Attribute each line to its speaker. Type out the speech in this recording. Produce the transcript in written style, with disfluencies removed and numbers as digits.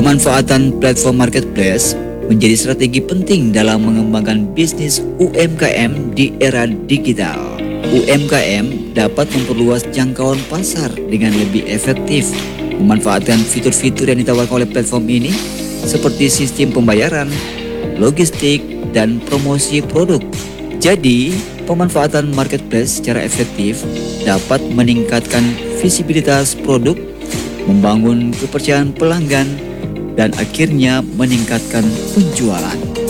Speaker 1: Pemanfaatan platform marketplace menjadi strategi penting dalam mengembangkan bisnis UMKM di era digital. UMKM dapat memperluas jangkauan pasar dengan lebih efektif, memanfaatkan fitur-fitur yang ditawarkan oleh platform ini seperti sistem pembayaran, logistik, dan promosi produk. Jadi, pemanfaatan marketplace secara efektif dapat meningkatkan visibilitas produk, membangun kepercayaan pelanggan, dan akhirnya meningkatkan penjualan.